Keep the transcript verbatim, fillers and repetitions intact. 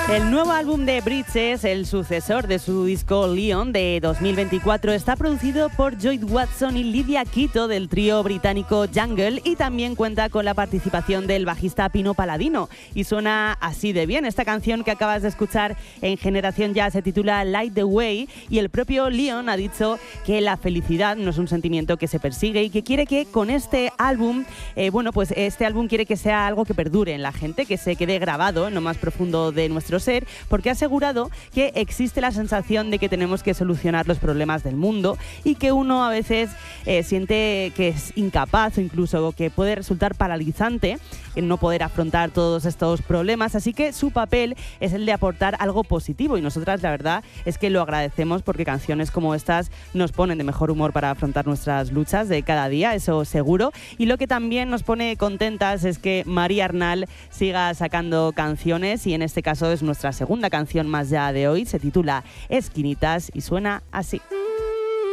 El nuevo álbum de Bridges, el sucesor de su disco Leon de dos mil veinticuatro, está producido por Joy Watson y Lydia Quito del trío británico Jungle y también cuenta con la participación del bajista Pino Palladino. Y suena así de bien. Esta canción que acabas de escuchar en Generación Ya se titula Light the Way y el propio Leon ha dicho que la felicidad no es un sentimiento que se persigue y que quiere que con este álbum, eh, bueno, pues este álbum quiere que sea algo que perdure en la gente, que se quede grabado en lo más profundo de nuestro ser, porque ha asegurado que existe la sensación de que tenemos que solucionar los problemas del mundo y que uno a veces eh, siente que es incapaz o incluso que puede resultar paralizante en no poder afrontar todos estos problemas, así que su papel es el de aportar algo positivo y nosotras la verdad es que lo agradecemos porque canciones como estas nos ponen de mejor humor para afrontar nuestras luchas de cada día, eso seguro. Y lo que también nos pone contentas es que María Arnal siga sacando canciones y en este caso es nuestra segunda canción más ya de hoy, se titula Esquinitas y suena así.